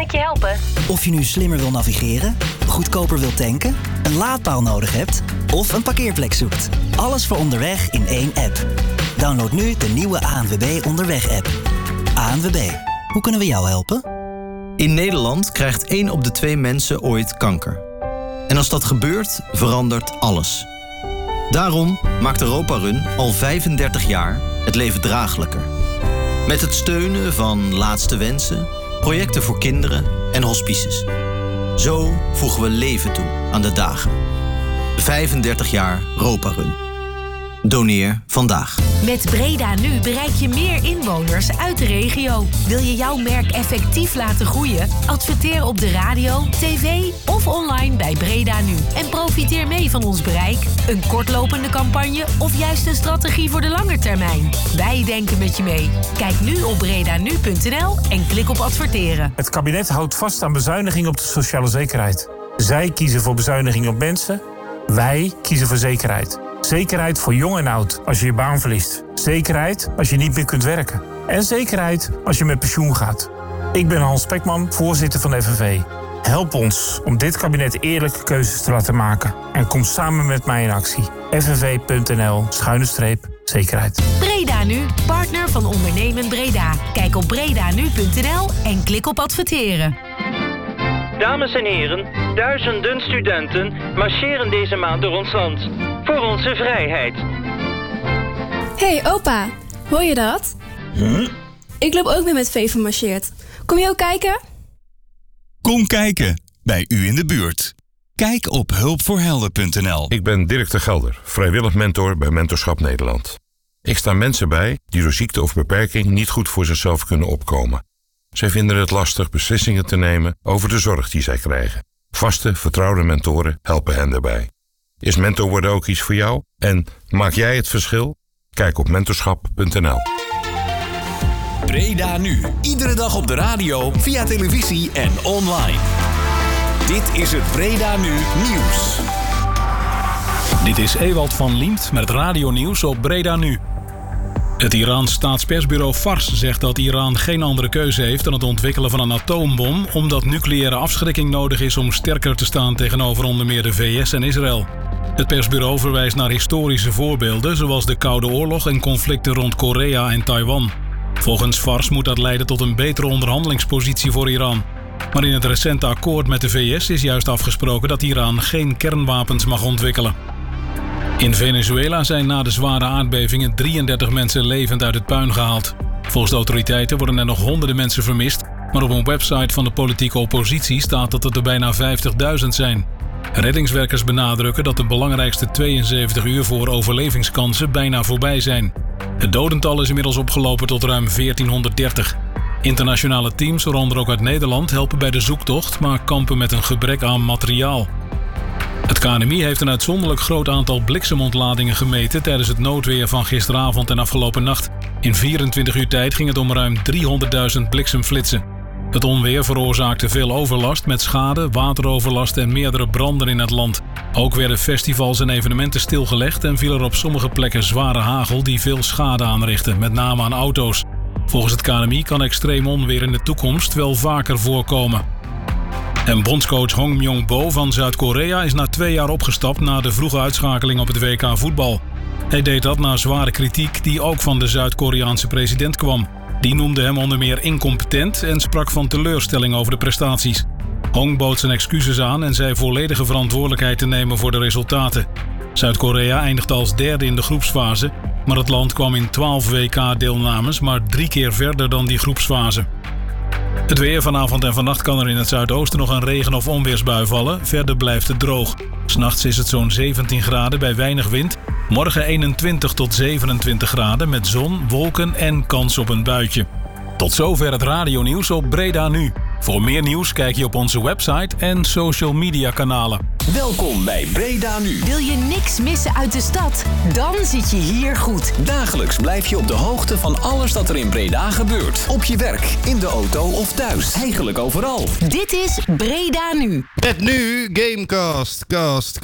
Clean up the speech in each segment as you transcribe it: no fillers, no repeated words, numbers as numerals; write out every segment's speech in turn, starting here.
ik je helpen? Of je nu slimmer wil navigeren, goedkoper wil tanken, een laadpaal nodig hebt of een parkeerplek zoekt. Alles voor onderweg in één app. Download nu de nieuwe ANWB Onderweg-app. ANWB, hoe kunnen we jou helpen? In Nederland krijgt 1 op de 2 mensen ooit kanker. En als dat gebeurt, verandert alles. Daarom maakt Europa Run al 35 jaar het leven draaglijker. Met het steunen van Laatste Wensen, projecten voor kinderen en hospices. Zo voegen we leven toe aan de dagen. 35 jaar Europa Run. Doneer vandaag. Met Breda Nu bereik je meer inwoners uit de regio. Wil je jouw merk effectief laten groeien? Adverteer op de radio, tv of online bij Breda Nu. En profiteer mee van ons bereik, een kortlopende campagne of juist een strategie voor de lange termijn. Wij denken met je mee. Kijk nu op bredanu.nl en klik op adverteren. Het kabinet houdt vast aan bezuinigingen op de sociale zekerheid. Zij kiezen voor bezuinigingen op mensen. Wij kiezen voor zekerheid. Zekerheid voor jong en oud als je je baan verliest. Zekerheid als je niet meer kunt werken. En zekerheid als je met pensioen gaat. Ik ben Hans Spekman, voorzitter van de FNV. Help ons om dit kabinet eerlijke keuzes te laten maken. En kom samen met mij in actie. FNV.nl/zekerheid. Breda Nu, partner van Ondernemen Breda. Kijk op bredanu.nl en klik op adverteren. Dames en heren, duizenden studenten marcheren deze maand door ons land. Voor onze vrijheid. Hey opa, hoor je dat? Huh? Ik loop ook weer met Veven marcheert. Kom je ook kijken? Kom kijken, bij u in de buurt. Kijk op hulpvoorhelden.nl. Ik ben Dirk de Gelder, vrijwillig mentor bij Mentorschap Nederland. Ik sta mensen bij die door ziekte of beperking niet goed voor zichzelf kunnen opkomen. Zij vinden het lastig beslissingen te nemen over de zorg die zij krijgen. Vaste, vertrouwde mentoren helpen hen daarbij. Is mentor worden ook iets voor jou? En maak jij het verschil? Kijk op mentorschap.nl. Breda Nu. Iedere dag op de radio, via televisie en online. Dit is het Breda Nu Nieuws. Dit is Ewald van Liemt met het radionieuws op Breda Nu. Het Iraans staatspersbureau Fars zegt dat Iran geen andere keuze heeft dan het ontwikkelen van een atoombom, omdat nucleaire afschrikking nodig is om sterker te staan tegenover onder meer de VS en Israël. Het persbureau verwijst naar historische voorbeelden zoals de Koude Oorlog en conflicten rond Korea en Taiwan. Volgens Fars moet dat leiden tot een betere onderhandelingspositie voor Iran. Maar in het recente akkoord met de VS is juist afgesproken dat Iran geen kernwapens mag ontwikkelen. In Venezuela zijn na de zware aardbevingen 33 mensen levend uit het puin gehaald. Volgens de autoriteiten worden er nog honderden mensen vermist, maar op een website van de politieke oppositie staat dat het er bijna 50.000 zijn. Reddingswerkers benadrukken dat de belangrijkste 72 uur voor overlevingskansen bijna voorbij zijn. Het dodental is inmiddels opgelopen tot ruim 1430. Internationale teams, waaronder ook uit Nederland, helpen bij de zoektocht, maar kampen met een gebrek aan materiaal. Het KNMI heeft een uitzonderlijk groot aantal bliksemontladingen gemeten tijdens het noodweer van gisteravond en afgelopen nacht. In 24 uur tijd ging het om ruim 300.000 bliksemflitsen. Het onweer veroorzaakte veel overlast met schade, wateroverlast en meerdere branden in het land. Ook werden festivals en evenementen stilgelegd en viel er op sommige plekken zware hagel die veel schade aanrichtte, met name aan auto's. Volgens het KNMI kan extreem onweer in de toekomst wel vaker voorkomen. En bondscoach Hong Myong-bo van Zuid-Korea is na 2 jaar opgestapt na de vroege uitschakeling op het WK voetbal. Hij deed dat na zware kritiek die ook van de Zuid-Koreaanse president kwam. Die noemde hem onder meer incompetent en sprak van teleurstelling over de prestaties. Hong bood zijn excuses aan en zei volledige verantwoordelijkheid te nemen voor de resultaten. Zuid-Korea eindigde als derde in de groepsfase, maar het land kwam in 12 WK-deelnames maar 3 keer verder dan die groepsfase. Het weer vanavond en vannacht kan er in het zuidoosten nog een regen- of onweersbui vallen. Verder blijft het droog. 'S Nachts is het zo'n 17 graden bij weinig wind. Morgen 21 tot 27 graden met zon, wolken en kans op een buitje. Tot zover het radionieuws op Breda Nu. Voor meer nieuws kijk je op onze website en social media kanalen. Welkom bij Breda Nu. Wil je niks missen uit de stad? Dan zit je hier goed. Dagelijks blijf je op de hoogte van alles dat er in Breda gebeurt. Op je werk, in de auto of thuis. Eigenlijk overal. Dit is Breda Nu. Met nu Gamecast. Cast.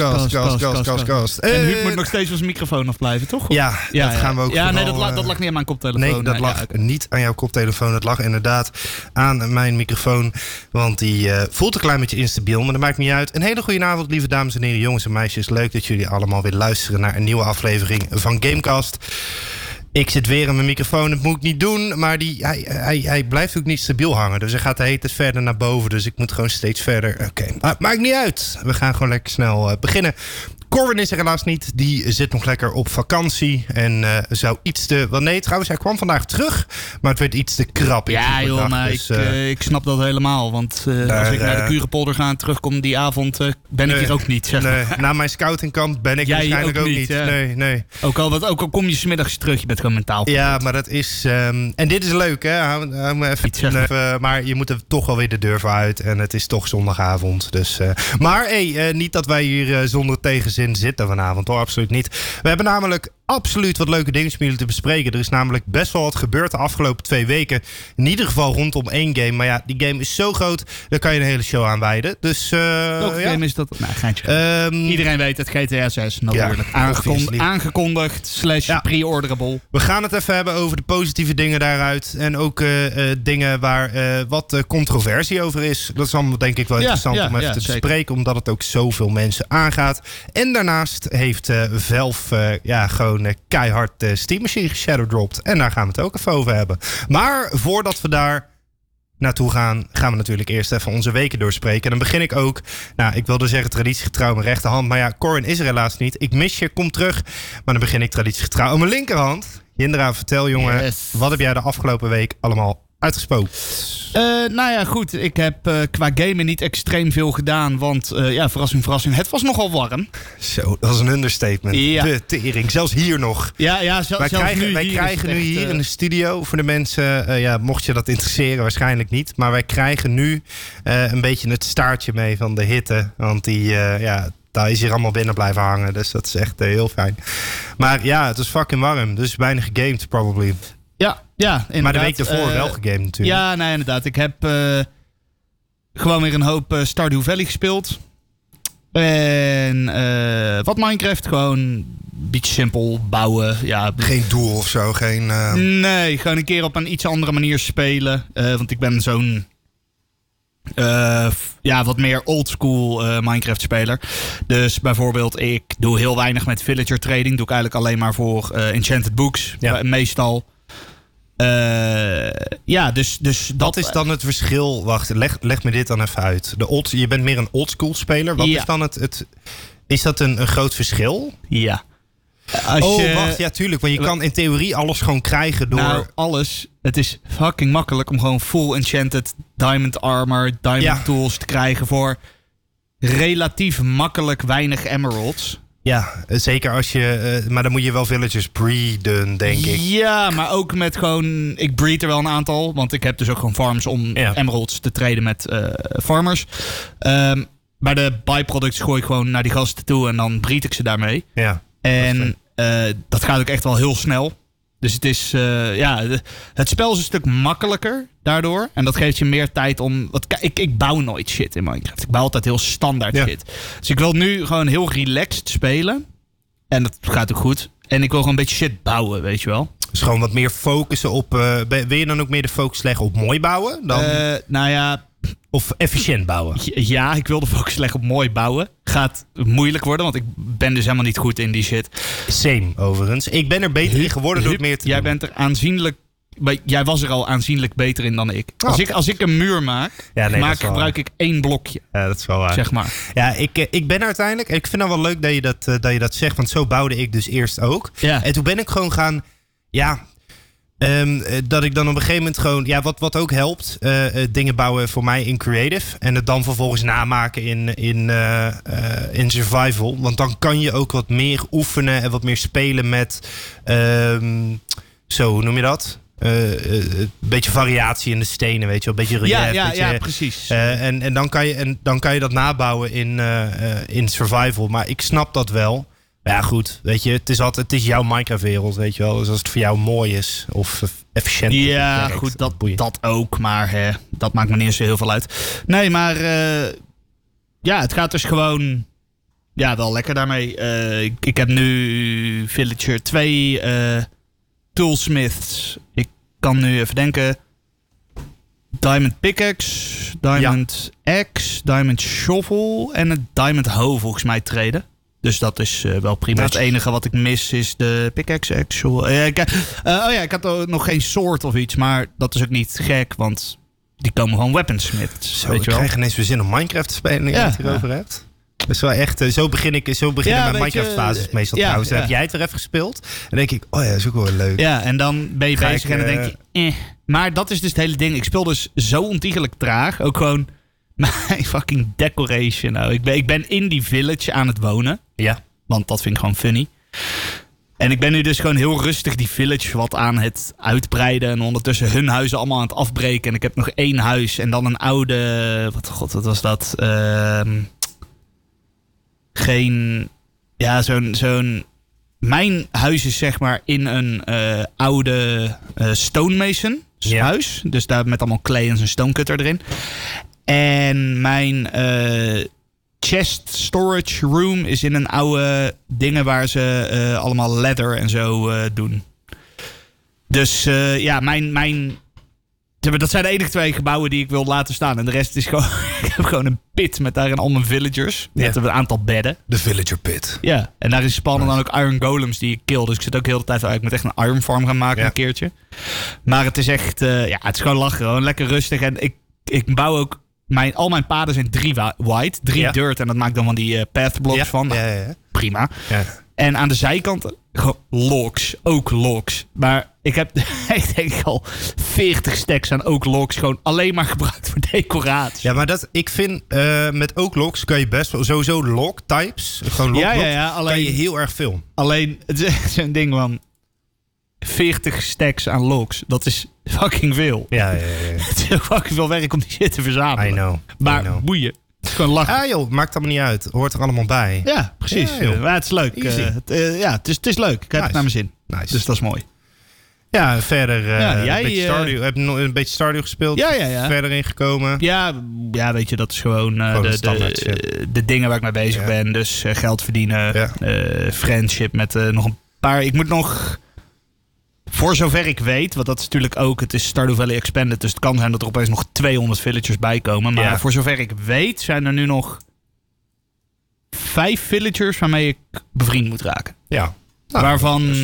En Huub moet nog steeds van zijn microfoon afblijven, toch? Ja, dat gaan we ook Ja, vooral, nee, dat lag niet aan mijn koptelefoon. Nee, dat lag niet aan jouw koptelefoon. Dat lag inderdaad aan mijn microfoon. Want die voelt een klein beetje instabiel, maar dat maakt niet uit. Een hele goede avond, lieve dames en heren, jongens en meisjes. Leuk dat jullie allemaal weer luisteren naar een nieuwe aflevering van Gamecast. Ik zit weer aan mijn microfoon, dat moet ik niet doen. Maar hij blijft ook niet stabiel hangen. Dus hij gaat de hele tijd verder naar boven. Dus ik moet gewoon steeds verder. Oké, maakt niet uit. We gaan gewoon lekker snel beginnen. Corwin is er helaas niet. Die zit nog lekker op vakantie. En zou iets te... Wel nee, trouwens, hij kwam vandaag terug. Maar het werd iets te krap. Ja joh, maar dus, ik snap dat helemaal. Want als ik naar de Kurepolder ga en terugkom die avond... ben ik hier ook niet, zeg maar. Nee, na mijn scoutingkamp ben ik jij waarschijnlijk ook niet. Nee. Ook al kom je 's middags terug, je bent gewoon mentaal. Ja, maar dat is... en dit is leuk, hè? Hou me even, maar je moet er toch wel weer de deur voor uit. En het is toch zondagavond. Dus, maar niet dat wij hier zonder tegenzin zitten vanavond, hoor. Absoluut niet. We hebben namelijk absoluut wat leuke dingen met jullie te bespreken. Er is namelijk best wel wat gebeurd de afgelopen 2 weken. In ieder geval rondom 1 game. Maar ja, die game is zo groot, daar kan je een hele show aan wijden. Dus, welke game is dat? Nou, geintje. Iedereen weet het, GTA 6 natuurlijk. Ja, aangekondigd / pre-orderable. We gaan het even hebben over de positieve dingen daaruit. En ook dingen waar wat controversie over is. Dat is allemaal denk ik wel interessant om even te bespreken. Omdat het ook zoveel mensen aangaat. En daarnaast heeft Valve gewoon keihard Steam Machine geshadowdropped. En daar gaan we het ook even over hebben. Maar voordat we daar naartoe gaan we natuurlijk eerst even onze weken doorspreken. En dan begin ik ook, ik wilde zeggen traditiegetrouw mijn rechterhand. Maar ja, Corin is er helaas niet. Ik mis je, kom terug. Maar dan begin ik traditiegetrouw aan mijn linkerhand. Jindra, vertel jongen, wat heb jij de afgelopen week allemaal uitgespookt? Goed. Ik heb qua gamen niet extreem veel gedaan. Want, verrassing, het was nogal warm. Zo, dat is een understatement. Ja. De tering, zelfs hier nog. Wij krijgen nu hier in de studio, voor de mensen, mocht je dat interesseren, waarschijnlijk niet. Maar wij krijgen nu een beetje het staartje mee van de hitte. Want die, daar is hier allemaal binnen blijven hangen. Dus dat is echt heel fijn. Maar ja, het is fucking warm. Dus weinig gegamed, probably. Ja, inderdaad. Maar de week daarvoor wel gegamed natuurlijk. Ja, nee, inderdaad. Ik heb gewoon weer een hoop Stardew Valley gespeeld. En wat Minecraft, gewoon een beetje simpel bouwen. Ja. Geen doel of zo? Nee, gewoon een keer op een iets andere manier spelen. Want ik ben zo'n wat meer oldschool Minecraft-speler. Dus bijvoorbeeld, ik doe heel weinig met villager trading. Doe ik eigenlijk alleen maar voor enchanted books. Ja. Meestal. Dus dat is dan het verschil. Wacht, leg me dit dan even uit. Je bent meer een oldschool speler. Wat is dan het? Is dat een groot verschil? Ja. Wacht, ja, tuurlijk. Want je kan in theorie alles gewoon krijgen door... Nou, alles. Het is fucking makkelijk om gewoon full enchanted diamond armor, diamond tools te krijgen voor relatief makkelijk weinig emeralds. Ja, zeker als je... maar dan moet je wel villagers breeden, denk ik. Ja, maar ook met gewoon... Ik breed er wel een aantal, want ik heb dus ook gewoon farms om emeralds te traden met farmers. Maar de byproducts gooi ik gewoon naar die gasten toe en dan breed ik ze daarmee. Ja. En dat gaat ook echt wel heel snel. Dus het is... het spel is een stuk makkelijker daardoor. En dat geeft je meer tijd om... Ik bouw nooit shit in Minecraft. Ik bouw altijd heel standaard shit. Dus ik wil nu gewoon heel relaxed spelen. En dat gaat ook goed. En ik wil gewoon een beetje shit bouwen, weet je wel. Dus gewoon wat meer focussen op... wil je dan ook meer de focus leggen op mooi bouwen? Dan... Of efficiënt bouwen? Ja, ik wil de focus leggen op mooi bouwen. Gaat moeilijk worden, want ik ben dus helemaal niet goed in die shit. Same, overigens. Ik ben er beter in geworden door het meer te doen. Jij bent er aanzienlijk... Jij was er al aanzienlijk beter in dan ik. Als ik een muur maak, gebruik ik 1 blokje. Ja, dat is wel waar. Zeg maar. Ja, ik ben uiteindelijk... Ik vind het wel leuk dat je dat zegt, want zo bouwde ik dus eerst ook. Ja. En toen ben ik gewoon gaan... dat ik dan op een gegeven moment gewoon... Ja, wat ook helpt, dingen bouwen voor mij in creative. En het dan vervolgens namaken in survival. Want dan kan je ook wat meer oefenen en wat meer spelen met... hoe noem je dat? een beetje variatie in de stenen, weet je wel. Een beetje relief. Ja, precies. En dan kan je dat nabouwen in survival. Maar ik snap dat wel. Maar ja, goed, weet je, het is jouw Minecraft-wereld, weet je wel. Dus als het voor jou mooi is of efficiënt. Ja, goed, dat ook. Maar dat maakt me niet eens zo heel veel uit. Nee, maar het gaat dus gewoon wel lekker daarmee. Ik heb nu Villager 2 Toolsmiths. Ik kan nu even denken. Diamond Pickaxe, Diamond Axe, Diamond Shovel en een Diamond Hoe volgens mij traden. Dus dat is wel prima. Het enige wat ik mis is de pickaxe actual. Ik had ook nog geen sword of iets. Maar dat is ook niet gek. Want die komen gewoon weaponsmiths. Zo, weet je wel? Ik krijg ineens weer zin om Minecraft te spelen. Nu je het erover hebt. Dat is wel echt. Zo beginnen mijn Minecraft fases meestal trouwens. Dan heb jij het weer even gespeeld. En dan denk ik, dat is ook wel leuk. Ja, en dan ben je bezig en dan denk je, Maar dat is dus het hele ding. Ik speel dus zo ontiegelijk traag. Ook gewoon mijn fucking decoration. Nou, ik ben in die village aan het wonen. Ja. Want dat vind ik gewoon funny. En ik ben nu dus gewoon heel rustig die village wat aan het uitbreiden. En ondertussen hun huizen allemaal aan het afbreken. En ik heb nog 1 huis. En dan een oude... Wat was dat? Zo'n... Mijn huis is zeg maar in een oude stonemason huis. Dus daar met allemaal clay en zo'n stonecutter erin. En mijn chest storage room is in een oude dingen waar ze allemaal leather en zo doen. Dus dat zijn de enige 2 gebouwen die ik wil laten staan. En de rest is gewoon... ik heb gewoon een pit met daarin al mijn villagers. Met een aantal bedden. De villager pit. Ja, en daar is spannen dan ook iron golems die ik kill. Dus ik zit ook heel de tijd uit. Ik moet echt een iron farm gaan maken een keertje. Maar het is echt... het is gewoon lachen. Gewoon lekker rustig. En ik bouw ook... Al mijn paden zijn 3 white, 3 dirt. En dat maakt dan van die pathblocks van. Ja. Prima. Ja. En aan de zijkanten logs. Ook logs. Maar ik heb ik denk al 40 stacks aan oak logs gewoon alleen maar gebruikt voor decoratie. Ja, maar ik vind met oak logs kan je best wel sowieso log types. Gewoon log alleen, kan je heel erg veel. Alleen, het is echt zo'n ding van 40 stacks aan logs. Dat is fucking veel. Ja. Het is fucking veel werk om die shit te verzamelen. I know. Maar boeien. Het is gewoon lachen. Ah joh, maakt allemaal niet uit. Hoort er allemaal bij. Ja, precies. Ja, maar het is leuk. Het is leuk. Ik heb het naar mijn zin. Nice. Dus dat is mooi. Ja, verder een beetje Stardew. Heb je nog een beetje Stardew gespeeld? Ja. Verder ingekomen? Ja, weet je, dat is gewoon de dingen waar ik mee bezig ben. Dus geld verdienen, friendship met nog een paar... Ik moet nog... Voor zover ik weet, want dat is natuurlijk ook... Het is Stardew Valley Expanded, dus het kan zijn dat er opeens nog 200 villagers bij komen. Maar voor zover ik weet zijn er nu nog 5 villagers waarmee ik bevriend moet raken. Ja. Waarvan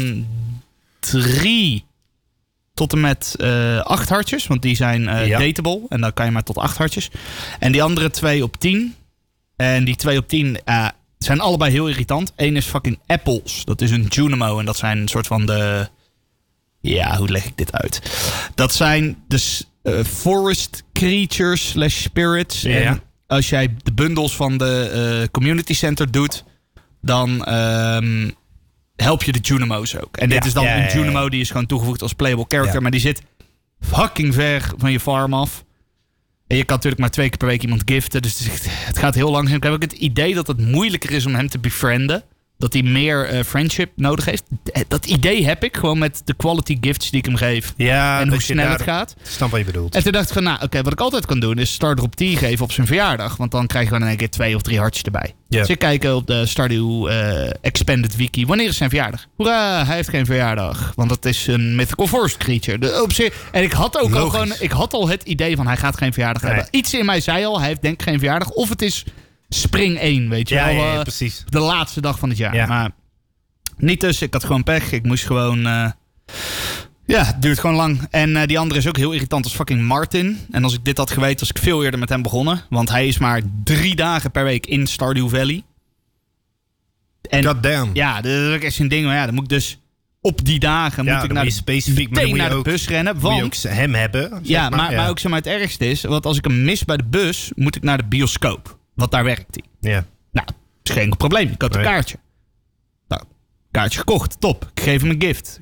3 tot en met 8 hartjes, want die zijn dateable. En dan kan je maar tot 8 hartjes. En die andere 2 op 10. En die 2 op 10 zijn allebei heel irritant. Eén is fucking apples. Dat is een Junimo en dat zijn een soort van de... Ja, hoe leg ik dit uit? Dat zijn de forest creatures / spirits. Ja. En als jij de bundels van de community center doet, dan help je de Junimo's ook. En dit is dan een Junimo die is gewoon toegevoegd als playable character. Maar die zit fucking ver van je farm af. En je kan natuurlijk maar 2 keer per week iemand giften. Dus het gaat heel langzaam. Ik heb ook het idee dat het moeilijker is om hem te befrienden. Dat hij meer friendship nodig heeft. Dat idee heb ik gewoon met de quality gifts die ik hem geef. Ja, en hoe snel het gaat. Snap wat je bedoelt. En toen dacht ik van, wat ik altijd kan doen is Stardrop Tea geven op zijn verjaardag. Want dan krijg je gewoon in één keer 2 of 3 hartjes erbij. Yeah. Dus ik kijk op de Stardew Expanded Wiki. Wanneer is zijn verjaardag? Hoera, hij heeft geen verjaardag. Want dat is een mythical forest creature. En ik had ook al gewoon... Ik had al het idee van, hij gaat geen verjaardag hebben. Iets in mij zei al, hij heeft denk ik geen verjaardag. Of het is... Spring 1, weet je wel. Ja, precies. De laatste dag van het jaar. Ja. Maar niet dus. Ik had gewoon pech. Ik moest gewoon... het duurt gewoon lang. En die andere is ook heel irritant als fucking Martin. En als ik dit had geweten, was ik veel eerder met hem begonnen. Want hij is maar 3 dagen per week in Stardew Valley. En God damn. Ja, dat is ook echt een ding. Maar dan moet ik dus... Op die dagen moet ik naar de bus rennen. Want, moet je ook hem hebben. Ja, maar ook zeg maar het ergste is... Want als ik hem mis bij de bus, moet ik naar de bioscoop. Want daar werkt hij. Ja. Nou, is geen probleem. Ik had een kaartje. Nou, kaartje gekocht. Top. Ik geef hem een gift.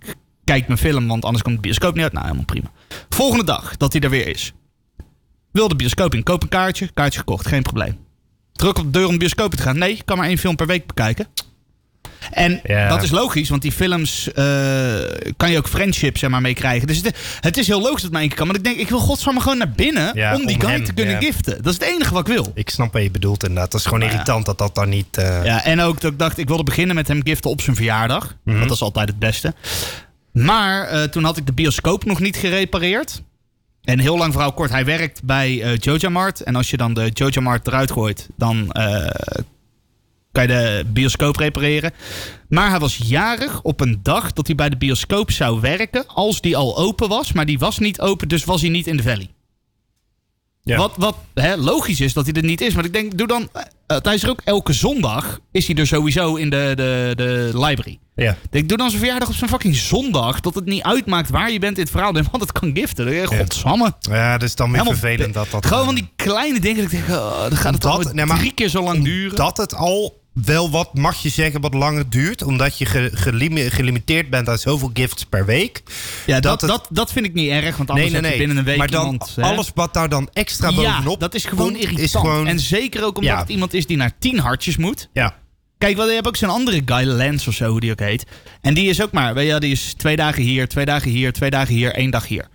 kijk mijn film, want anders komt de bioscoop niet uit. Nou, helemaal prima. Volgende dag dat hij er weer is. Wil de bioscoop in, koop een kaartje gekocht, geen probleem. Druk op de deur om de bioscoop te gaan. Nee, ik kan maar 1 film per week bekijken. En dat is logisch, want die films kan je ook friendship zeg maar, mee krijgen. Dus het is heel logisch dat het maar 1 keer kan. Maar ik denk, ik wil godsamme gewoon naar binnen om die guy te kunnen giften. Dat is het enige wat ik wil. Ik snap wat je bedoelt inderdaad. Dat is gewoon irritant dat dan niet... Ja, en ook dat ik dacht, ik wilde beginnen met hem giften op zijn verjaardag. Want dat is altijd het beste. Maar toen had ik de bioscoop nog niet gerepareerd. En heel lang verhaal kort, hij werkt bij Jojamart. En als je dan de Jojamart eruit gooit, dan kan je de bioscoop repareren. Maar hij was jarig op een dag dat hij bij de bioscoop zou werken, als die al open was. Maar die was niet open, dus was hij niet in de Valley. Ja. Wat logisch is dat hij er niet is. Maar ik denk, doe dan... hij is er ook elke zondag, is hij er sowieso in de library. Ja. Ik doe dan zijn verjaardag op zijn fucking zondag, dat het niet uitmaakt waar je bent in het verhaal. Want het kan giften. Godsamme. Ja, dat is dan weer vervelend dat... Gewoon van die kleine dingen. Dat ik denk, dan gaat het al 3 keer zo lang duren. Dat het al wel wat, mag je zeggen, wat langer duurt. Omdat je gelimiteerd bent aan zoveel gifts per week. Ja, dat vind ik niet erg. Want anders heb je binnen een week maar dan iemand... alles wat daar dan extra bovenop... dat is gewoon irritant. En zeker ook omdat het iemand is die naar 10 hartjes moet. Ja. Kijk, je hebt ook zo'n andere guy, Lance of zo, hoe die ook heet. En die is ook maar, weet je, die is 2 dagen hier, 2 dagen hier, 2 dagen hier, 1 dag hier.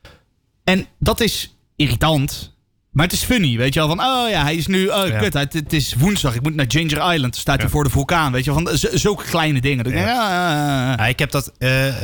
En dat is irritant. Maar het is funny, weet je wel. Van, hij is nu... kut, het is woensdag. Ik moet naar Ginger Island. Dan staat hij voor de vulkaan, weet je wel. Van zulke kleine dingen. Ik heb dat...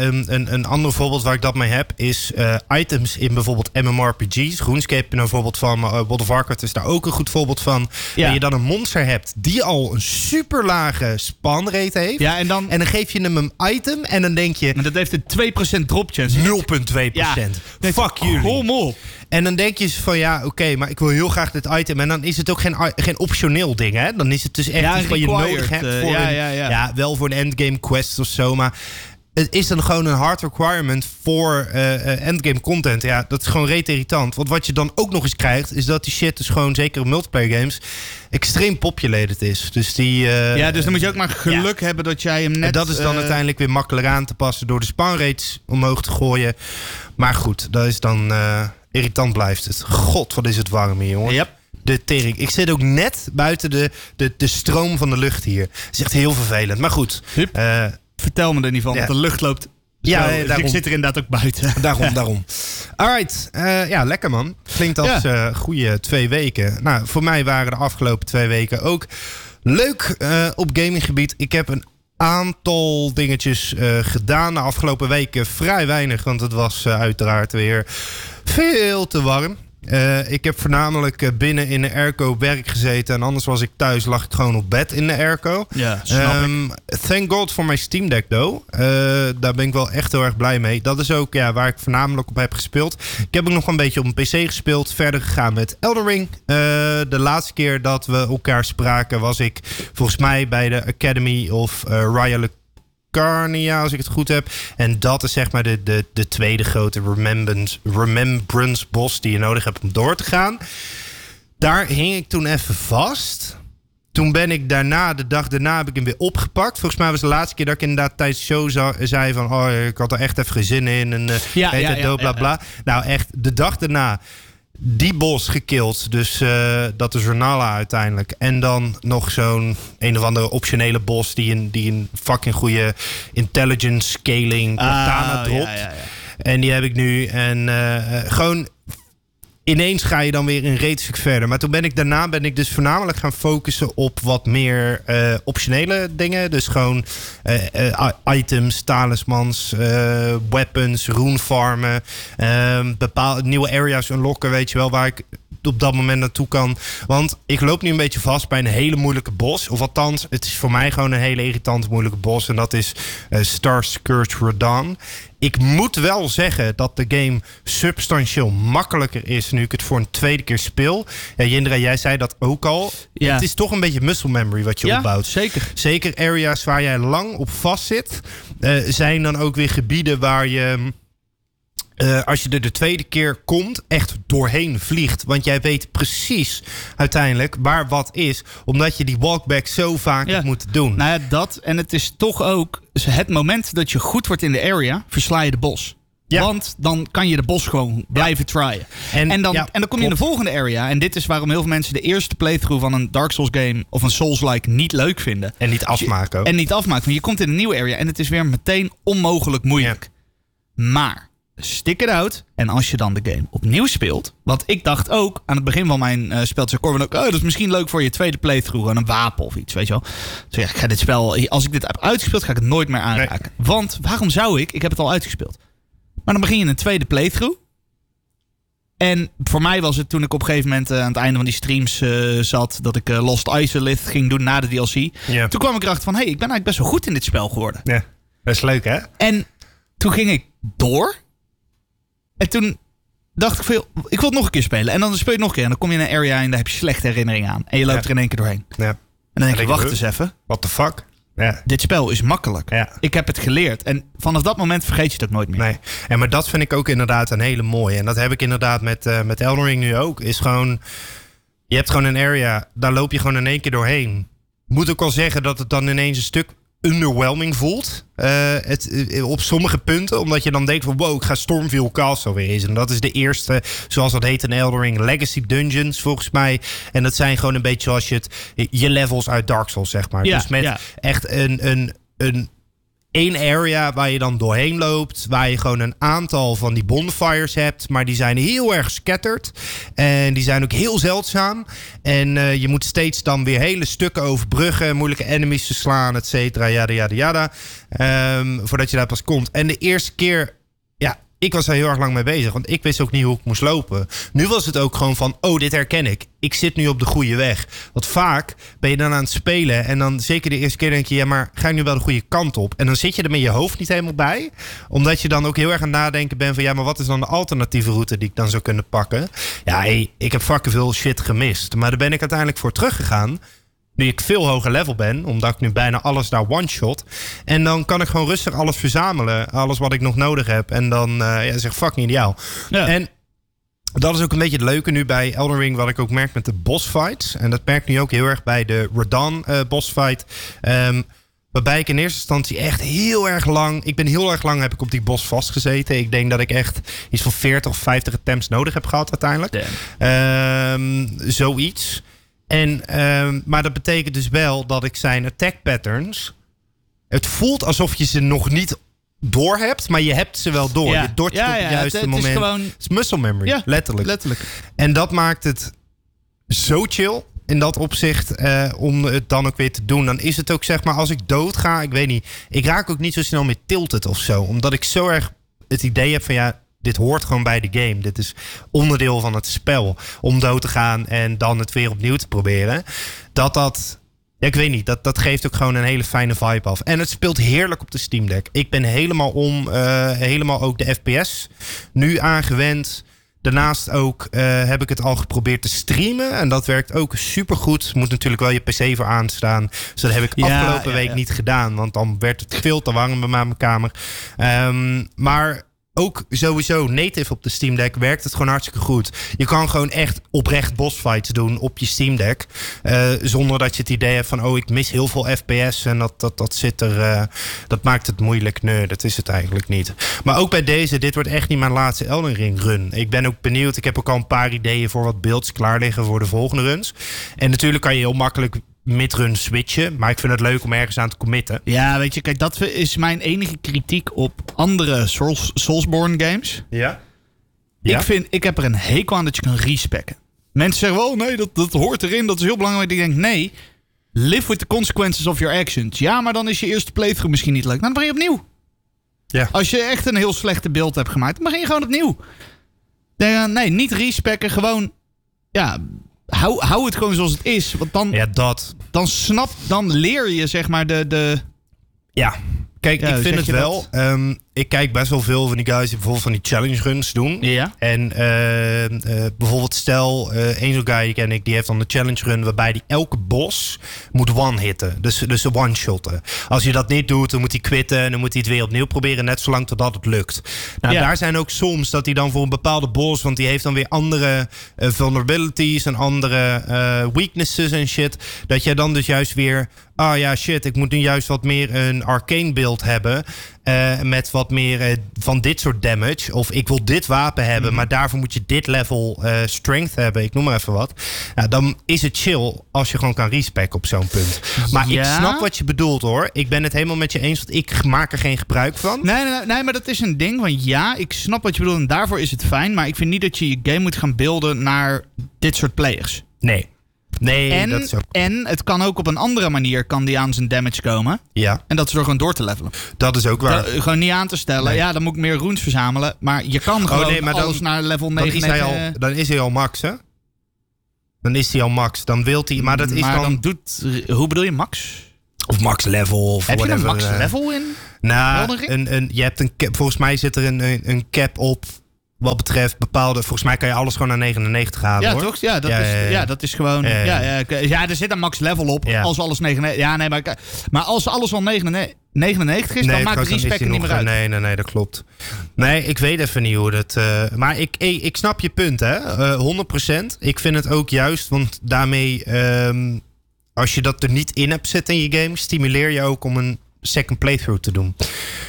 een ander voorbeeld waar ik dat mee heb... is items in bijvoorbeeld MMORPG's. RuneScape een voorbeeld van. World of Warcraft is daar ook een goed voorbeeld van. Ja. En je dan een monster hebt... die al een super lage spawn rate heeft. Ja, en dan geef je hem een item... en dan denk je... Maar dat heeft een 2% drop chance. 0,2%. Ja. Fuck jullie. Kom op. En dan denk je van oké, maar ik wil heel graag dit item. En dan is het ook geen optioneel ding, hè? Dan is het dus echt iets wat je nodig hebt voor wel voor een endgame quest of zo. Maar het is dan gewoon een hard requirement voor endgame content. Ja, dat is gewoon rete irritant. Want wat je dan ook nog eens krijgt, is dat die shit dus gewoon, zeker in multiplayer games, extreem populated is. Dus dus dan moet je ook maar geluk hebben dat jij hem net... En dat is dan uiteindelijk weer makkelijk aan te passen door de spawn rates omhoog te gooien. Maar goed, dat is dan... irritant blijft het. God, wat is het warm hier, jongen. Yep. De tering. Ik zit ook net buiten de stroom van de lucht hier. Het is echt heel vervelend. Maar goed. Vertel me er niet van, want de lucht loopt... Dus ik zit er inderdaad ook buiten. Daarom. Alright. Lekker man. Klinkt als goede 2 weken. Nou, voor mij waren de afgelopen 2 weken ook leuk op gaminggebied. Ik heb een aantal dingetjes gedaan de afgelopen weken. Vrij weinig, want het was uiteraard weer veel te warm. Ik heb voornamelijk binnen in de airco werk gezeten. En anders was ik thuis, lag ik gewoon op bed in de airco. Ja, snap ik. Thank God for my Steam Deck, though. Daar ben ik wel echt heel erg blij mee. Dat is ook waar ik voornamelijk op heb gespeeld. Ik heb ook nog een beetje op een PC gespeeld. Verder gegaan met Elden Ring. De laatste keer dat we elkaar spraken was ik volgens mij bij de Academy of Raya Carnia, als ik het goed heb. En dat is zeg maar de tweede grote remembrance boss die je nodig hebt om door te gaan. Daar hing ik toen even vast. Toen ben ik de dag daarna heb ik hem weer opgepakt. Volgens mij was de laatste keer dat ik inderdaad tijdens de show zei van... ik had er echt even geen zin in. En bla bla. Nou echt, de dag daarna... die boss gekild. Dus dat is Renala uiteindelijk. En dan nog zo'n een of andere optionele boss... die een fucking goede intelligence scaling katana dropt. Ja. En die heb ik nu. En gewoon... ineens ga je dan weer een reeds verder. Maar toen daarna ben ik dus voornamelijk gaan focussen op wat meer optionele dingen. Dus gewoon items, talismans, weapons, rune farmen. Bepaalde nieuwe areas unlocken, weet je wel, waar ik op dat moment naartoe kan. Want ik loop nu een beetje vast bij een hele moeilijke boss. Of althans, het is voor mij gewoon een hele irritante moeilijke boss. En dat is Star Scourge Radahn. Ik moet wel zeggen dat de game substantieel makkelijker is nu ik het voor een tweede keer speel. Ja, Jindra, jij zei dat ook al. Ja. Het is toch een beetje muscle memory wat je opbouwt. Zeker areas waar jij lang op vast zit. Zijn dan ook weer gebieden waar je als je er de tweede keer komt, echt doorheen vliegt. Want jij weet precies uiteindelijk waar wat is. Omdat je die walkback zo vaak hebt moeten doen. Nou ja, dat. En het is toch ook het moment dat je goed wordt in de area, versla je de boss. Ja. Want dan kan je de boss gewoon blijven tryen. En dan kom je in de volgende area. En dit is waarom heel veel mensen de eerste playthrough van een Dark Souls game of een Souls-like niet leuk vinden. En niet afmaken ook. En niet afmaken. Want je komt in een nieuwe area en het is weer meteen onmogelijk moeilijk. Ja. Maar stick it out. En als je dan de game opnieuw speelt. Want ik dacht ook aan het begin van mijn spel. Zei Corbin ook, dat is misschien leuk voor je tweede playthrough. Een wapen of iets, weet je wel. Dus ik ga dit spel, als ik dit heb uitgespeeld, ga ik het nooit meer aanraken. Nee. Want waarom zou ik? Ik heb het al uitgespeeld. Maar dan begin je een tweede playthrough. En voor mij was het toen ik op een gegeven moment aan het einde van die streams zat. Dat ik Lost Isolith ging doen na de DLC. Ja. Toen kwam ik erachter van, ik ben eigenlijk best wel goed in dit spel geworden. Ja, dat is leuk hè? En toen ging ik door. En toen dacht ik veel, ik wil het nog een keer spelen. En dan speel je het nog een keer. En dan kom je in een area en daar heb je slechte herinneringen aan. En je loopt er in één keer doorheen. Ja. En dan denk je, wacht eens even. What the fuck? Ja. Dit spel is makkelijk. Ja. Ik heb het geleerd. En vanaf dat moment vergeet je het ook nooit meer. Nee. En maar dat vind ik ook inderdaad een hele mooie. En dat heb ik inderdaad met Elden Ring nu ook. Is gewoon, je hebt gewoon een area, daar loop je gewoon in één keer doorheen. Moet ook al zeggen dat het dan ineens een stuk underwhelming voelt. Op sommige punten. Omdat je dan denkt van wow, ik ga Stormveil Castle weer eens. En dat is de eerste, zoals dat heet in Elden Ring, Legacy Dungeons volgens mij. En dat zijn gewoon een beetje zoals je levels uit Dark Souls, zeg maar. Ja, dus met echt één area waar je dan doorheen loopt. Waar je gewoon een aantal van die bonfires hebt. Maar die zijn heel erg scattered. En die zijn ook heel zeldzaam. En je moet steeds dan weer hele stukken overbruggen. Moeilijke enemies te slaan, et cetera. Yada. Voordat je daar pas komt. En de eerste keer, ik was er heel erg lang mee bezig. Want ik wist ook niet hoe ik moest lopen. Nu was het ook gewoon van, dit herken ik. Ik zit nu op de goede weg. Want vaak ben je dan aan het spelen. En dan zeker de eerste keer denk je, maar ga ik nu wel de goede kant op? En dan zit je er met je hoofd niet helemaal bij. Omdat je dan ook heel erg aan het nadenken bent van, maar wat is dan de alternatieve route die ik dan zou kunnen pakken? Ja, ik heb fucking veel shit gemist. Maar daar ben ik uiteindelijk voor teruggegaan. Nu ik veel hoger level ben, omdat ik nu bijna alles daar one-shot. En dan kan ik gewoon rustig alles verzamelen. Alles wat ik nog nodig heb. En dan zeg fucking ideaal. Ja. En dat is ook een beetje het leuke nu bij Elden Ring, wat ik ook merk met de boss fights. En dat merk ik nu ook heel erg bij de Radahn boss fight. Waarbij ik in eerste instantie echt heel erg lang... Ik ben heel erg lang heb ik op die boss vastgezeten. Ik denk dat ik echt iets van 40 of 50 attempts nodig heb gehad uiteindelijk. Zoiets. Maar dat betekent dus wel dat ik zijn attack patterns... Het voelt alsof je ze nog niet door hebt, maar je hebt ze wel door. Je dodgt op het juiste moment. Is gewoon... Het is muscle memory, letterlijk. En dat maakt het zo chill in dat opzicht om het dan ook weer te doen. Dan is het ook, zeg maar, als ik doodga, ik weet niet... Ik raak ook niet zo snel meer tilted of zo. Omdat ik zo erg het idee heb van dit hoort gewoon bij de game. Dit is onderdeel van het spel. Om dood te gaan en dan het weer opnieuw te proberen. Ik weet niet, dat geeft ook gewoon een hele fijne vibe af. En het speelt heerlijk op de Steam Deck. Ik ben helemaal ook de FPS nu aangewend. Daarnaast ook heb ik het al geprobeerd te streamen. En dat werkt ook supergoed. Moet natuurlijk wel je PC voor aanstaan. Dus dat heb ik afgelopen week niet gedaan. Want dan werd het veel te warm bij mij in mijn kamer. Maar ook sowieso native op de Steam Deck werkt het gewoon hartstikke goed. Je kan gewoon echt oprecht bossfights doen op je Steam Deck. Zonder dat je het idee hebt van ik mis heel veel FPS en dat zit er. Dat maakt het moeilijk. Nee, dat is het eigenlijk niet. Maar ook bij deze, dit wordt echt niet mijn laatste Elden Ring run. Ik ben ook benieuwd. Ik heb ook al een paar ideeën voor wat builds klaar liggen voor de volgende runs. En natuurlijk kan je heel makkelijk midrun switchen. Maar ik vind het leuk om ergens aan te committen. Ja, weet je, kijk, dat is mijn enige kritiek op andere Soulsborne games. Ja. Ik heb er een hekel aan dat je kan respecken. Mensen zeggen wel, nee, dat hoort erin, dat is heel belangrijk. Ik denk, nee, live with the consequences of your actions. Ja, maar dan is je eerste playthrough misschien niet leuk. Nou, dan begin je opnieuw. Ja. Als je echt een heel slechte beeld hebt gemaakt, dan begin je gewoon opnieuw. Nee, niet respecken, gewoon, hou het gewoon zoals het is. Want dan leer je, zeg maar, Ja, kijk, ik vind het wel. ik kijk best wel veel van die guys die bijvoorbeeld van die challenge runs doen. Ja. En bijvoorbeeld stel, één zo'n guy die ken ik, die heeft dan de challenge run waarbij die elke boss moet one-hitten. Dus one-shotten. Als je dat niet doet, dan moet hij quitten en dan moet hij het weer opnieuw proberen, net zolang totdat het lukt. Nou, daar zijn ook soms dat hij dan voor een bepaalde boss, want die heeft dan weer andere vulnerabilities en andere weaknesses en shit, dat jij dan dus juist weer, ik moet nu juist wat meer een arcane build hebben. Met wat meer van dit soort damage. Of ik wil dit wapen hebben, maar daarvoor moet je dit level strength hebben. Ik noem maar even wat. Dan is het chill als je gewoon kan respecken op zo'n punt. Maar ik snap wat je bedoelt, hoor. Ik ben het helemaal met je eens, want ik maak er geen gebruik van. Nee, maar dat is een ding. Want ik snap wat je bedoelt en daarvoor is het fijn. Maar ik vind niet dat je je game moet gaan beelden naar dit soort players. Nee, dat is ook... En het kan ook op een andere manier kan die aan zijn damage komen. Ja. En dat is door gewoon door te levelen. Dat is ook waar. Gewoon niet aan te stellen. Nee. Ja, dan moet ik meer runes verzamelen. Maar je kan gewoon alles naar level 9. Dan is hij al max, hè? Dan is hij al max. Dan wilt hij... Maar dat is maar dan hoe bedoel je max? Of max level. Of heb whatever. Je een max level in? Nou, je hebt een cap, volgens mij zit er een cap op. Wat betreft bepaalde... Volgens mij kan je alles gewoon naar 99 halen, ja, hoor. Toch? Ja, dat is gewoon... Ja, er zit een max level op als alles 99... Ja, nee, maar als alles al 99 is, dan maakt de respect niet meer uit. Nee, dat klopt. Nee, ik weet even niet hoe dat... maar ik snap je punt, hè. 100%. Ik vind het ook juist, want daarmee... als je dat er niet in hebt zitten in je game, stimuleer je ook om een second playthrough te doen.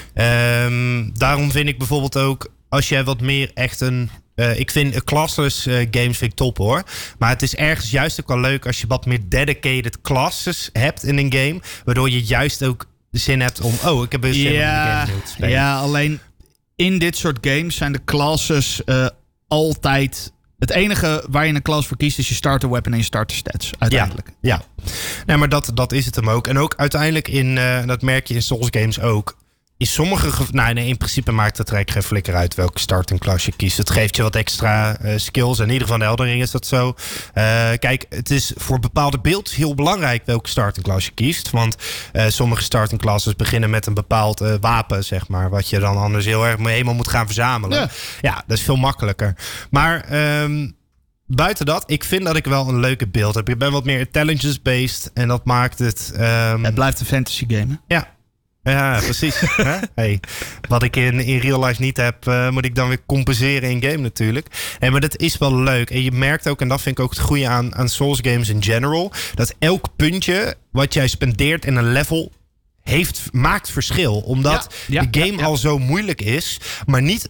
Daarom vind ik bijvoorbeeld ook... Als jij wat meer echt ik vind classless games vind ik top, hoor. Maar het is ergens juist ook wel leuk als je wat meer dedicated classes hebt in een game. Waardoor je juist ook de zin hebt om... ik heb een zin om de game te spelen. Ja, alleen in dit soort games zijn de classes altijd... Het enige waar je een class voor kiest is je starter weapon en je starter stats. Uiteindelijk. Ja. Nee, maar dat is het hem ook. En ook uiteindelijk dat merk je in Souls games ook... In sommige gevallen... in principe maakt het eigenlijk geen flikker uit welke starting class je kiest. Het geeft je wat extra skills. In ieder geval in Elden Ring is dat zo. Kijk, het is voor bepaalde beelds heel belangrijk welke starting class je kiest. Want sommige starting classes beginnen met een bepaald wapen, zeg maar. Wat je dan anders heel erg helemaal moet gaan verzamelen. Ja, dat is veel makkelijker. Maar... buiten dat, ik vind dat ik wel een leuke beeld heb. Ik ben wat meer intelligence-based. En dat maakt het... Het blijft een fantasy game, hè? Ja, precies. Hey, wat ik in real life niet heb, moet ik dan weer compenseren in game natuurlijk. Maar dat is wel leuk. En je merkt ook, en dat vind ik ook het goede aan Souls games in general, dat elk puntje wat jij spendeert in een level maakt verschil. Omdat de game al zo moeilijk is, maar niet...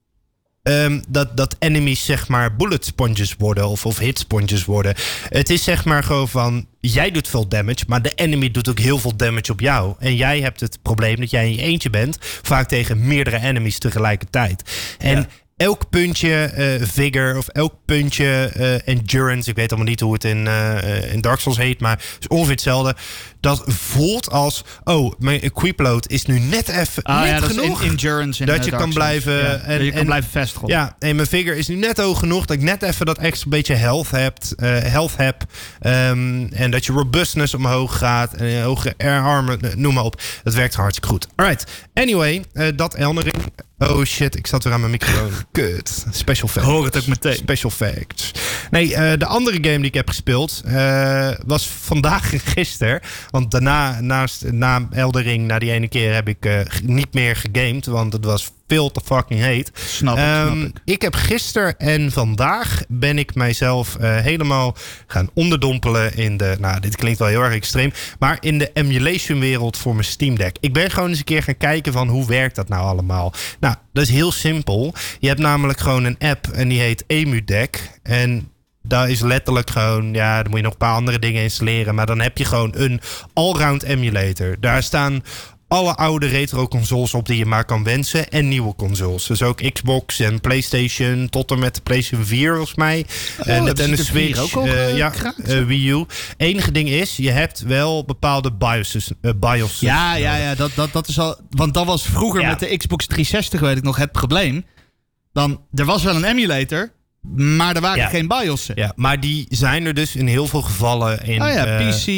dat enemies zeg maar bullet sponges worden of hit sponges worden. Het is zeg maar gewoon van... Jij doet veel damage, maar de enemy doet ook heel veel damage op jou. En jij hebt het probleem dat jij in je eentje bent. Vaak tegen meerdere enemies tegelijkertijd. En elk puntje vigor of elk puntje endurance... Ik weet allemaal niet hoe het in Dark Souls heet... maar het is ongeveer hetzelfde. Dat voelt als... mijn equip load is nu net even net genoeg. Endurance dat je kan blijven... Ja, je kan blijven vestigen. Ja, en mijn vigor is nu net hoog genoeg... dat ik net even dat extra beetje health heb. En dat je robustness omhoog gaat. En hoge armor, noem maar op. Dat werkt hartstikke goed. Alright. Anyway, dat Elden Ring... Oh shit, ik zat weer aan mijn microfoon. Kut. Special facts. Hoor het ook meteen. Special facts. Nee, de andere game die ik heb gespeeld... was vandaag en gisteren. Want daarna, na Elden Ring, na die ene keer... heb ik niet meer gegamed. Want het was veel te fucking heet. Snap ik. Ik heb gisteren en vandaag ben ik mijzelf helemaal gaan onderdompelen in de... Nou, dit klinkt wel heel erg extreem. Maar in de emulation wereld voor mijn Steam Deck. Ik ben gewoon eens een keer gaan kijken van hoe werkt dat nou allemaal. Nou, dat is heel simpel. Je hebt namelijk gewoon een app en die heet EmuDeck. En daar is letterlijk gewoon... Ja, dan moet je nog een paar andere dingen installeren. Maar dan heb je gewoon een allround emulator. Daar staan... alle oude retro-consoles op die je maar kan wensen. En nieuwe consoles. Dus ook Xbox en PlayStation. Tot en met de PlayStation 4 volgens mij. Nintendo Switch. Wii U. Enige ding is, je hebt wel bepaalde BIOS. Ja, dat is al... Want dat was vroeger met de Xbox 360, weet ik nog, het probleem. Er was wel een emulator... Maar er waren geen BIOS'en. Ja, maar die zijn er dus in heel veel gevallen in... PC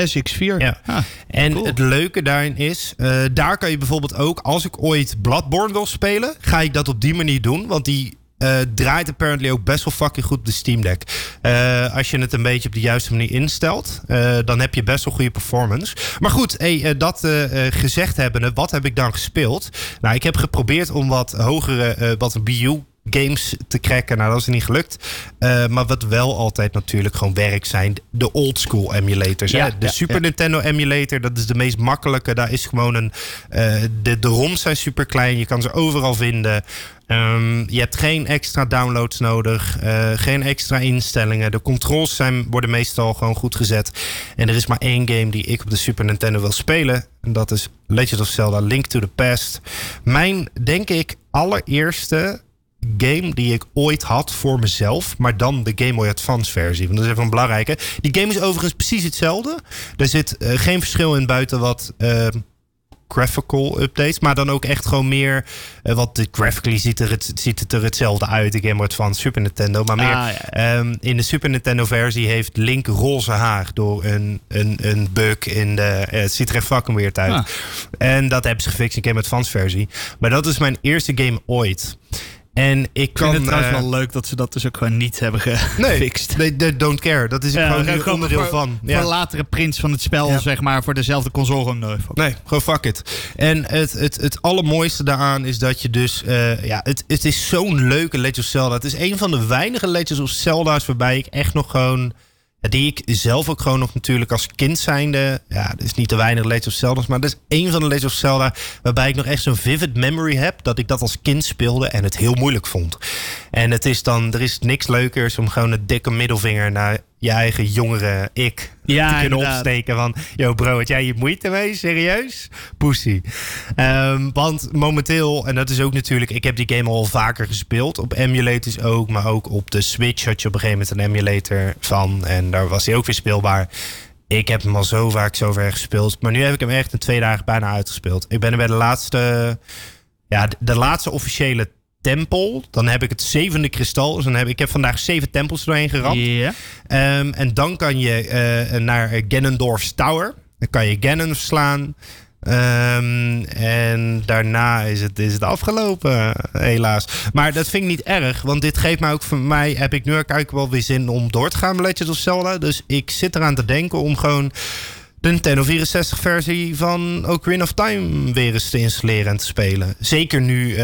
SX4. Ja. En cool. Het leuke daarin is, daar kan je bijvoorbeeld ook, als ik ooit Bloodborne wil spelen, ga ik dat op die manier doen. Want die draait apparently ook best wel fucking goed op de Steam Deck. Als je het een beetje op de juiste manier instelt, dan heb je best wel goede performance. Maar goed, dat gezegd hebbende, wat heb ik dan gespeeld? Nou, ik heb geprobeerd om wat hogere, wat Wii U games te cracken. Nou, dat is niet gelukt. Maar wat wel altijd natuurlijk gewoon werk zijn, de old school emulators. Ja, de Super Nintendo emulator, dat is de meest makkelijke. Daar is gewoon de ROM's zijn super klein. Je kan ze overal vinden. Je hebt geen extra downloads nodig. Geen extra instellingen. De controls worden meestal gewoon goed gezet. En er is maar één game die ik op de Super Nintendo wil spelen. En dat is Legend of Zelda Link to the Past. Mijn, denk ik, allereerste game die ik ooit had voor mezelf, maar dan de Game Boy Advance versie. Want dat is even een belangrijke. Die game is overigens precies hetzelfde. Er zit geen verschil in buiten wat graphical updates, maar dan ook echt gewoon meer wat graphically ziet het er hetzelfde uit, de Game Boy Advance Super Nintendo, maar meer in de Super Nintendo versie heeft Link roze haar door een bug in de het ziet er echt fucking weird uit. En dat hebben ze gefixt in de Game Boy Advance versie. Maar dat is mijn eerste game ooit. En ik vind het trouwens wel leuk dat ze dat dus ook gewoon niet hebben gefixt. Nee, they don't care. Dat is gewoon een onderdeel van. Voor latere prints van het spel, zeg maar, voor dezelfde console. Nee, gewoon fuck it. En het allermooiste daaraan is dat je dus het is zo'n leuke Legend of Zelda. Het is een van de weinige Legends of Zelda's waarbij ik echt nog gewoon, die ik zelf ook gewoon nog natuurlijk als kind zijnde, dat is niet de weinige Legend of Zelda's, maar dat is één van de Legend of Zelda waarbij ik nog echt zo'n vivid memory heb dat ik dat als kind speelde en het heel moeilijk vond. En het is dan, er is niks leukers om gewoon een dikke middelvinger naar je eigen jongere ik te kunnen opsteken van, yo bro, had jij je moeite mee? Serieus? Pussy. Want momenteel, en dat is ook natuurlijk, ik heb die game al vaker gespeeld, op emulators ook, maar ook op de Switch had je op een gegeven moment een emulator van en daar was hij ook weer speelbaar. Ik heb hem al zo vaak zo ver gespeeld, maar nu heb ik hem echt in 2 dagen bijna uitgespeeld. Ik ben er bij de laatste officiële tempel. Dan heb ik het 7e kristal. Dus ik heb vandaag 7 tempels doorheen geramd. Yeah. En dan kan je naar Ganondorf's Tower. Dan kan je Ganon verslaan. En daarna is het afgelopen, helaas. Maar dat vind ik niet erg, want dit geeft mij ook voor mij, heb ik nu eigenlijk wel weer zin om door te gaan met Legend of Zelda. Dus ik zit eraan te denken om gewoon de Nintendo 64 versie van Ocarina of Time weer eens te installeren en te spelen. Zeker nu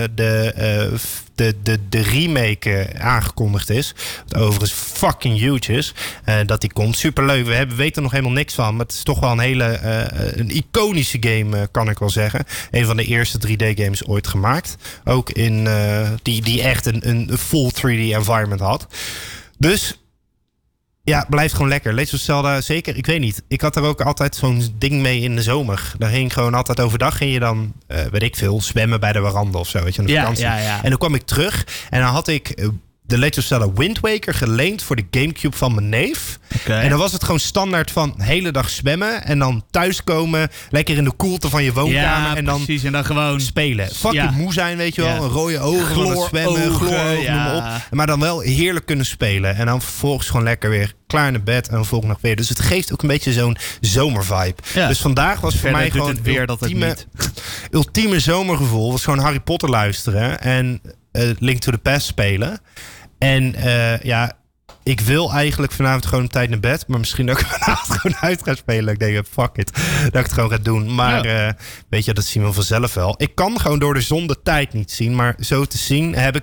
de remake aangekondigd is. Wat overigens fucking huge is. Dat die komt. Superleuk. We weten er nog helemaal niks van. Maar het is toch wel een hele een iconische game, kan ik wel zeggen. Een van de eerste 3D games ooit gemaakt. Ook in die echt een full 3D environment had. Dus ja, blijft gewoon lekker. Legend of Zelda, zeker. Ik weet niet. Ik had er ook altijd zo'n ding mee in de zomer. Daar ging gewoon altijd overdag. Ging je dan, weet ik veel, zwemmen bij de veranda of zo. Weet je, vakantie. Ja. En dan kwam ik terug. En dan had ik de Legend of Zelda Wind Waker geleend voor de Gamecube van mijn neef. Okay. En dan was het gewoon standaard van hele dag zwemmen. En dan thuiskomen. Lekker in de koelte van je woonkamer. Ja, en dan precies. En dan gewoon spelen. Fucking moe zijn, weet je wel. Een rode ogen van het zwemmen. Chloorogen, noem maar op. Maar dan wel heerlijk kunnen spelen. En dan vervolgens gewoon lekker weer klaar naar bed. En dan volgende dag weer. Dus het geeft ook een beetje zo'n zomervibe. Ja. Dus vandaag was voor mij gewoon het weer ultieme zomergevoel. Was gewoon Harry Potter luisteren. En Link to the Past spelen. En ik wil eigenlijk vanavond gewoon een tijd naar bed. Maar misschien dat ik vanavond gewoon uit ga spelen. Ik denk, fuck it. Dat ik het gewoon ga doen. Maar weet je, dat zien we vanzelf wel. Ik kan gewoon door de zon de tijd niet zien. Maar zo te zien hebben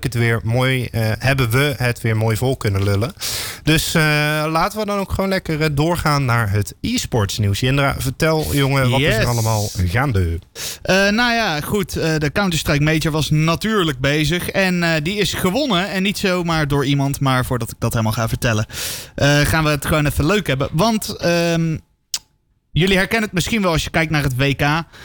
we het weer mooi vol kunnen lullen. Dus laten we dan ook gewoon lekker doorgaan naar het e-sports nieuws. Jendra, vertel jongen, wat is er allemaal gaande? Goed. De Counter-Strike Major was natuurlijk bezig. En die is gewonnen. En niet zomaar door iemand. Maar voordat ik dat helemaal ga vertellen, gaan we het gewoon even leuk hebben. Want jullie herkennen het misschien wel als je kijkt naar het WK.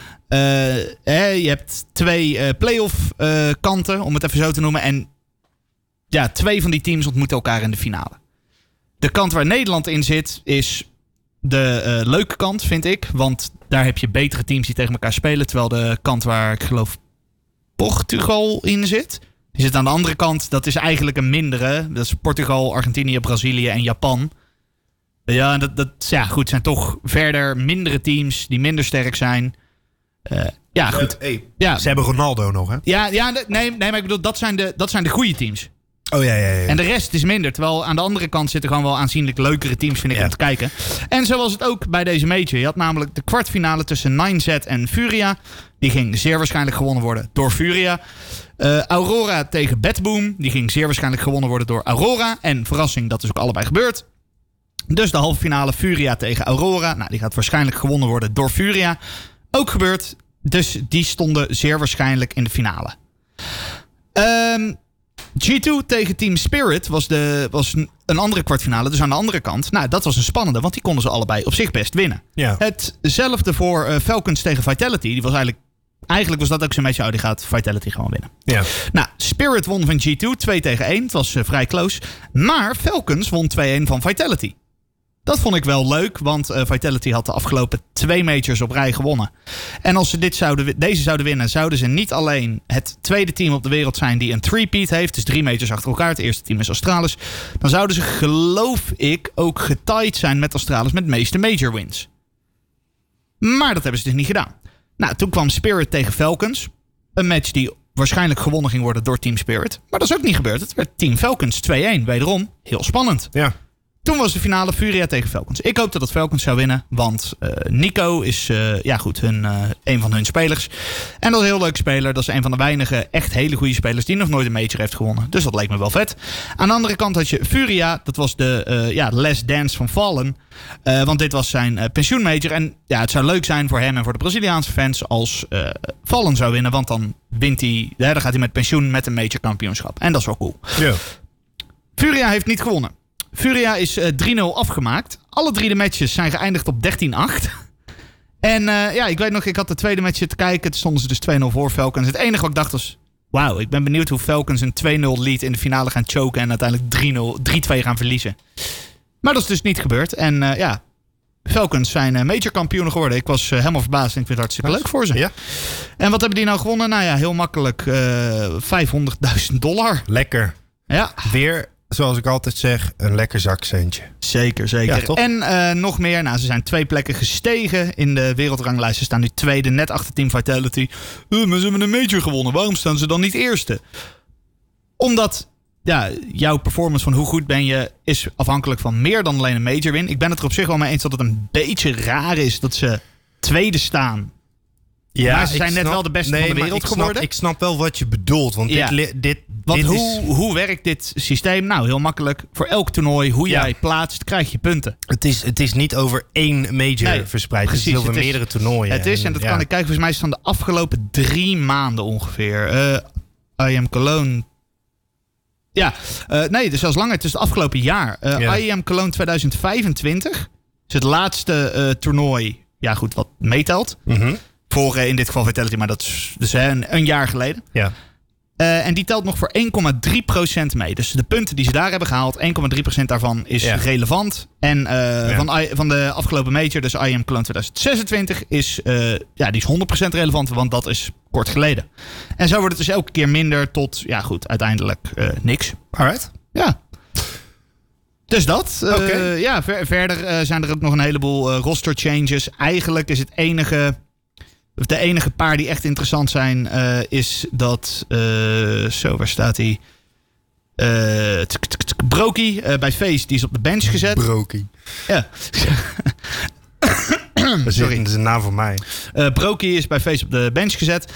Je hebt 2 play-off kanten, om het even zo te noemen. En 2 van die teams ontmoeten elkaar in de finale. De kant waar Nederland in zit is de leuke kant, vind ik. Want daar heb je betere teams die tegen elkaar spelen. Terwijl de kant waar ik geloof Portugal in zit, die zit aan de andere kant. Dat is eigenlijk een mindere. Dat is Portugal, Argentinië, Brazilië en Japan. Ja, goed. Zijn toch verder mindere teams die minder sterk zijn. Goed. Ze hebben Ronaldo nog, hè? Nee, maar ik bedoel, dat zijn de goede teams. Oh ja. En de rest is minder. Terwijl aan de andere kant zitten gewoon wel aanzienlijk leukere teams, vind ik, om te kijken. En zo was het ook bij deze major. Je had namelijk de kwartfinale tussen 9Z en Furia. Die ging zeer waarschijnlijk gewonnen worden door Furia. Aurora tegen Batboom. Die ging zeer waarschijnlijk gewonnen worden door Aurora. En verrassing, dat is ook allebei gebeurd. Dus de halve finale Furia tegen Aurora. Nou, die gaat waarschijnlijk gewonnen worden door Furia. Ook gebeurd. Dus die stonden zeer waarschijnlijk in de finale. G2 tegen Team Spirit was een andere kwartfinale. Dus aan de andere kant. Nou, dat was een spannende. Want die konden ze allebei op zich best winnen. Ja. Hetzelfde voor Falcons tegen Vitality. Die was eigenlijk was dat ook zo'n beetje... die gaat Vitality gewoon winnen. Ja. Nou, Spirit won van G2 2-1. Het was vrij close. Maar Falcons won 2-1 van Vitality. Dat vond ik wel leuk, want Vitality had de afgelopen 2 majors op rij gewonnen. En als ze deze zouden winnen, zouden ze niet alleen het tweede team op de wereld zijn die een three-peat heeft. Dus 3 majors achter elkaar. Het eerste team is Australis. Dan zouden ze, geloof ik, ook getied zijn met Australis met de meeste major wins. Maar dat hebben ze dus niet gedaan. Nou, toen kwam Spirit tegen Falcons. Een match die waarschijnlijk gewonnen ging worden door Team Spirit. Maar dat is ook niet gebeurd. Het werd Team Falcons 2-1. Wederom, heel spannend. Ja. Toen was de finale Furia tegen Falcons. Ik hoopte dat Falcons zou winnen. Want Nico is een van hun spelers. En dat is een heel leuk speler. Dat is een van de weinige echt hele goede spelers die nog nooit een major heeft gewonnen. Dus dat leek me wel vet. Aan de andere kant had je Furia. Dat was de last dance van Fallen. Want dit was zijn pensioenmajor. En ja, het zou leuk zijn voor hem en voor de Braziliaanse fans als Fallen zou winnen. Want dan wint hij, dan gaat hij met pensioen met een major kampioenschap. En dat is wel cool. Yeah. Furia heeft niet gewonnen. Furia is 3-0 afgemaakt. Alle 3 de matches zijn geëindigd op 13-8. En ik weet nog, ik had de tweede match te kijken. Toen stonden ze dus 2-0 voor Falcons. Het enige wat ik dacht was... Wauw, ik ben benieuwd hoe Falcons een 2-0 lead in de finale gaan choken. En uiteindelijk 3-2 gaan verliezen. Maar dat is dus niet gebeurd. En Falcons zijn major kampioenen geworden. Ik was helemaal verbaasd en ik vind het hartstikke leuk voor ze. Ja. En wat hebben die nou gewonnen? Nou ja, heel makkelijk $500.000. Lekker. Ja. Weer... Zoals ik altijd zeg, een lekker zakcentje. Zeker. Ja, en nog meer. Nou, ze zijn 2 plekken gestegen in de wereldranglijst. Ze staan nu tweede, net achter Team Vitality. Maar ze hebben een major gewonnen. Waarom staan ze dan niet eerste? Omdat jouw performance van hoe goed ben je... is afhankelijk van meer dan alleen een major win. Ik ben het er op zich wel mee eens dat het een beetje raar is... dat ze tweede staan... Ja, maar ze zijn net wel de beste van de wereld geworden. Ik snap wel wat je bedoelt. Want hoe werkt dit systeem? Nou, heel makkelijk. Voor elk toernooi, hoe jij plaatst, krijg je punten. Het is niet over 1 major verspreid. Precies, het is over meerdere toernooien. Het is, en dat kan ik kijken, volgens mij is het van de afgelopen 3 maanden ongeveer. IEM Cologne... Ja, dus zelfs langer. Het is het afgelopen jaar. IEM Cologne 2025 is het laatste toernooi, wat meetelt. Voor in dit geval Vitality, maar dat is dus een jaar geleden. Ja. En die telt nog voor 1,3% mee. Dus de punten die ze daar hebben gehaald, 1,3% daarvan is relevant. En van de afgelopen major, dus IEM Cologne 2026, is die is 100% relevant, want dat is kort geleden. En zo wordt het dus elke keer minder tot, uiteindelijk niks. Alright. Ja. Dus dat. Verder zijn er ook nog een heleboel roster changes. Eigenlijk is de enige paar die echt interessant zijn, is dat... waar staat hij? Brokey bij FaZe, die is op de bench gezet. Brokey. Ja. Sorry. Dat is een naam voor mij. Brokey is bij FaZe op de bench gezet.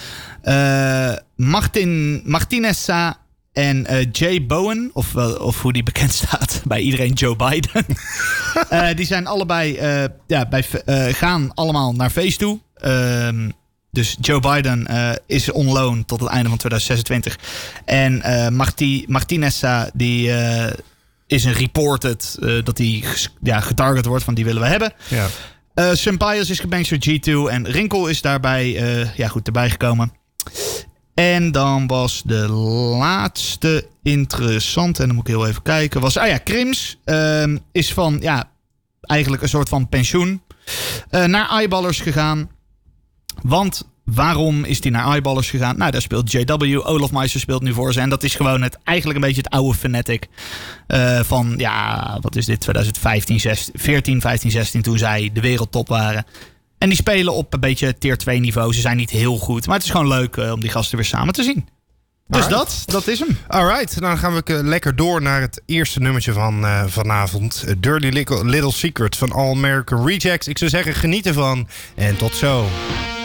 Martinessa en Jay Bowen, of hoe die bekend staat bij iedereen, Joe Biden. Die zijn allebei... gaan allemaal naar FaZe toe. Dus Joe Biden is on loan tot het einde van 2026. En Martinessa die is een reported dat hij getarget wordt van die willen we hebben. Ja. Sampaios is gebenched door G2 en Rinkel is daarbij erbij gekomen. En dan was de laatste interessant, en dan moet ik heel even kijken, was Krims is van eigenlijk een soort van pensioen naar Eyeballers gegaan. Want Waarom is hij naar Eyeballers gegaan? Nou, daar speelt JW. Olaf Meister speelt nu voor ze. En dat is gewoon eigenlijk een beetje het oude Fnatic. Van, wat is dit? 2015, 14, 15, 16. Toen zij de wereldtop waren. En die spelen op een beetje tier 2 niveau. Ze zijn niet heel goed. Maar het is gewoon leuk om die gasten weer samen te zien. Dus dat is hem. Alright, dan gaan we lekker door naar het eerste nummertje van vanavond. Dirty Little Secret van All American Rejects. Ik zou zeggen, geniet ervan en tot zo.